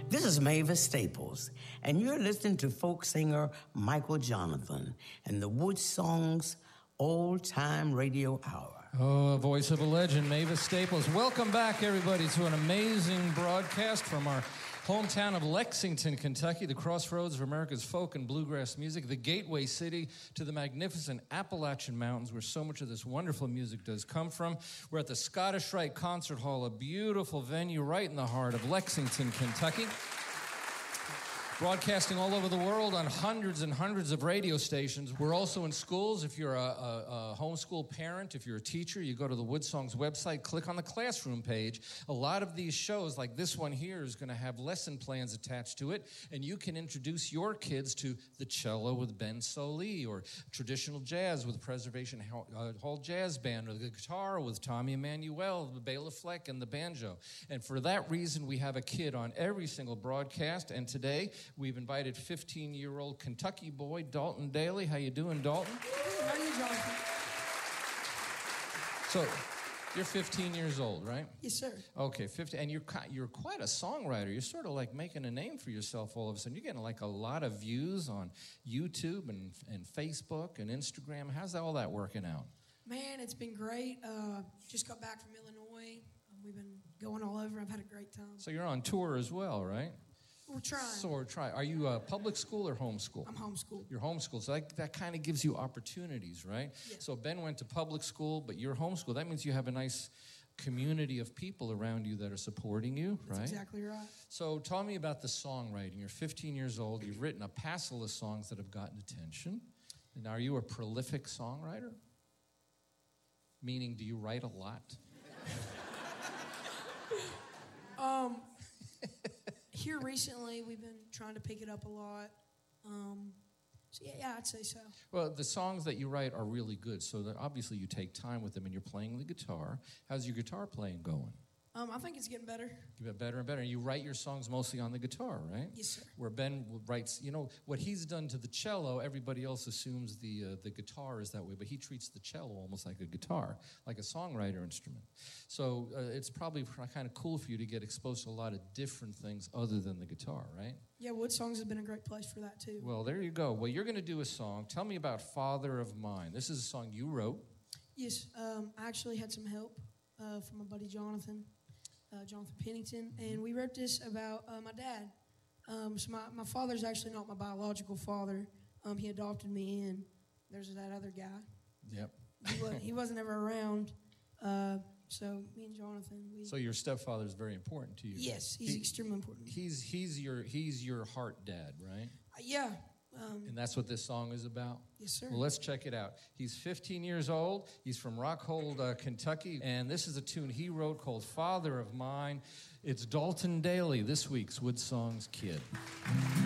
This is Mavis Staples, and you're listening to folk singer Michael Jonathan and the Wood Songs Old Time Radio Hour. Oh, a voice of a legend, Mavis Staples. Welcome back, everybody, to an amazing broadcast from our hometown of Lexington, Kentucky, the crossroads of America's folk and bluegrass music, the gateway city to the magnificent Appalachian Mountains, where so much of this wonderful music does come from. We're at the Scottish Rite Concert Hall, a beautiful venue right in the heart of Lexington, Kentucky. Broadcasting all over the world on hundreds and hundreds of radio stations. We're also in schools. If you're a homeschool parent, if you're a teacher, you go to the Wood Songs website, click on the classroom page. A lot of these shows, like this one here, is going to have lesson plans attached to it, and you can introduce your kids to the cello with Ben Sollee, or traditional jazz with Preservation Hall Jazz Band, or the guitar with Tommy Emmanuel, the Bela Fleck, and the banjo. And for that reason, we have a kid on every single broadcast, and today we've invited 15-year-old Kentucky boy, Dalton Daly. How you doing, Dalton? How are you, Jonathan? So, you're 15 years old, right? Yes, sir. Okay, 15, and you're quite a songwriter. You're sort of like making a name for yourself all of a sudden. You're getting like a lot of views on YouTube and Facebook and Instagram. How's all that working out? Man, it's been great. Just got back from Illinois. We've been going all over. I've had a great time. So you're on tour as well, right? We're trying. So we're trying. Are you public school or homeschool? I'm homeschooled. You're homeschooled, so that kind of gives you opportunities, right? Yeah. So Ben went to public school, but you're homeschooled. That means you have a nice community of people around you that are supporting you, right? That's exactly right. So tell me about the songwriting. You're 15 years old. You've written a passel of songs that have gotten attention. And are you a prolific songwriter? Meaning, do you write a lot? Here recently, we've been trying to pick it up a lot. So yeah, I'd say so. Well, the songs that you write are really good, so that obviously you take time with them and you're playing the guitar. How's your guitar playing going? I think it's getting better. You get better and better. And you write your songs mostly on the guitar, right? Yes, sir. Where Ben writes, what he's done to the cello, everybody else assumes the guitar is that way, but he treats the cello almost like a guitar, like a songwriter instrument. So it's probably kind of cool for you to get exposed to a lot of different things other than the guitar, right? Yeah, Wood Songs has been a great place for that, too. Well, there you go. Well, you're going to do a song. Tell me about Father of Mine. This is a song you wrote. Yes, I actually had some help from my buddy Jonathan Pennington, and we wrote this about my dad. So my father's actually not my biological father. He adopted me in. There's that other guy. Yep. He wasn't ever around. So me and Jonathan, So your stepfather is very important to you. Yes, he's extremely important. He's your heart dad, right? Yeah. And that's what this song is about? Yes, sir. Well, let's check it out. He's 15 years old. He's from Rockhold, Kentucky. And this is a tune he wrote called Father of Mine. It's Dalton Daly, this week's Wood Songs Kid.